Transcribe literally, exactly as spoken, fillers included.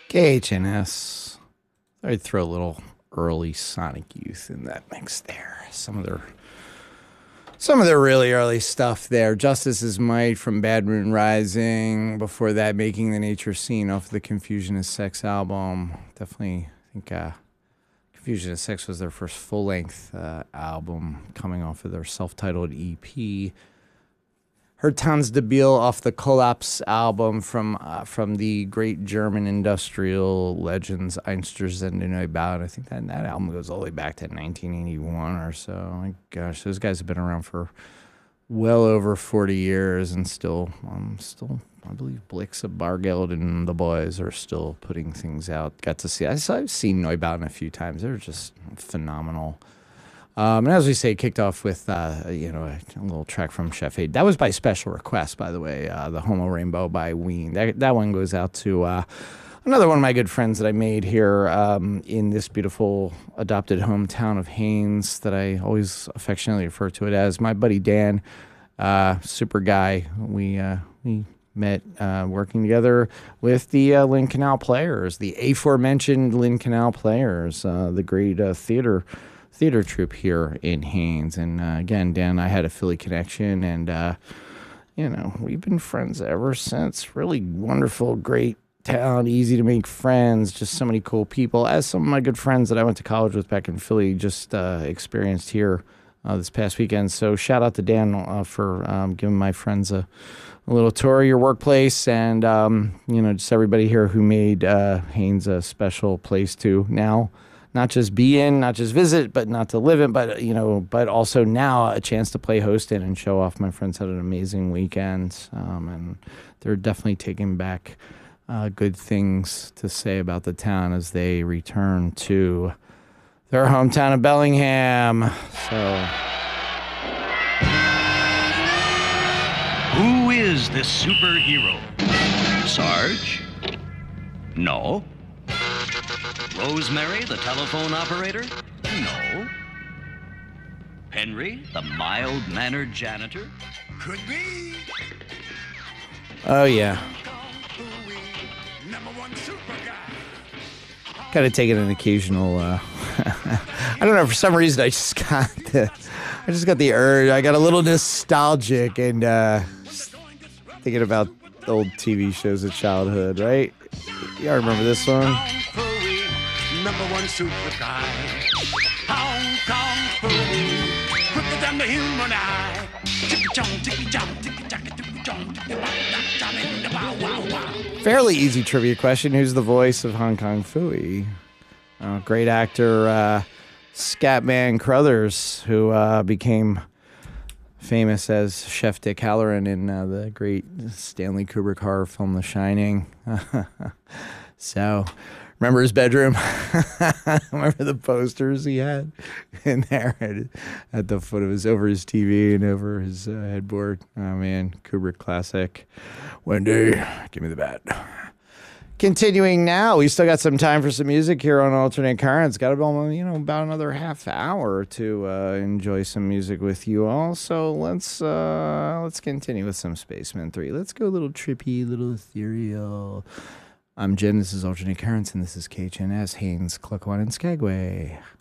K H N S. I'd throw a little early Sonic Youth in that mix there. Some of their some of their really early stuff there. Justice is Might from Bad Moon Rising. Before that, Making the Nature Scene off the Confusion is Sex album. Definitely, I think uh, Confusion is Sex was their first full-length uh, album coming off of their self-titled E P. Heard Tons de Biel off the Collapse album from uh, from the great German industrial legends Einstürzende Neubauten. I think that, that album goes all the way back to nineteen eighty-one or so. My gosh, those guys have been around for well over forty years and still, um, still I believe Blix of Bargeld and the boys are still putting things out. Got to see, I saw, I've seen Neubauten a few times. They're just phenomenal. Um, and as we say, kicked off with, uh, you know, a, a little track from Chef Aid. That was by special request, by the way, uh, the Homo Rainbow by Ween. That, that one goes out to uh, another one of my good friends that I made here um, in this beautiful adopted hometown of Haines that I always affectionately refer to it as. My buddy Dan, uh, super guy. We, uh, we met uh, working together with the uh, Lynn Canal Players, the aforementioned Lynn Canal Players, uh, the great uh, theater theater troupe here in Haines. And uh, again, Dan and I had a Philly connection, and uh, you know, we've been friends ever since. Really wonderful, great town, easy to make friends, just so many cool people. As some of my good friends that I went to college with back in Philly just uh, experienced here uh, this past weekend. So shout out to Dan uh, for um, giving my friends a, a little tour of your workplace, and um, you know, just everybody here who made uh, Haines a special place to now not just be in, not just visit, but not to live in, but, you know, but also now a chance to play host in and show off. My friends had an amazing weekend, um, and they're definitely taking back uh, good things to say about the town as they return to their hometown of Bellingham. So, who is this superhero? Sarge? No. Rosemary, the telephone operator? No. Henry, the mild-mannered janitor? Could be. Oh, yeah. Kind of taking an occasional, uh, I don't know, for some reason I just got the, I just got the urge, I got a little nostalgic and uh, thinking about old T V shows of childhood, right? Y'all remember this song? Number one super guy. Hong Kong fool, quicker than the human eye. Ticky-chong, ticky-chong, ticky-chong, ticky-chong, ticky-chong. Fairly easy trivia question. Who's the voice of Hong Kong Phooey? Uh, great actor uh, Scatman Crothers, who uh, became famous as Chef Dick Halloran in uh, the great Stanley Kubrick horror film The Shining. So, remember his bedroom? Remember the posters he had in there at, at the foot of his, over his T V and over his uh, headboard? Oh man, Kubrick classic. Wendy, give me the bat. Continuing now, we still got some time for some music here on Alternate Currents. Got about, you know, about another half hour to uh, enjoy some music with you all. So let's uh, let's continue with some Spaceman three. Let's go a little trippy, little ethereal. I'm Jen, this is Alternate Currents, and this is K H N S, Haines, Cluck One, and Skagway.